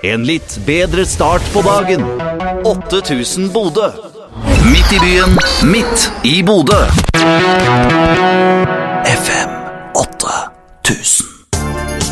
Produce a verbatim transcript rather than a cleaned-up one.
En litt bedre start på dagen. åtte tusen Bodø. Midt i byen, midt i Bodø.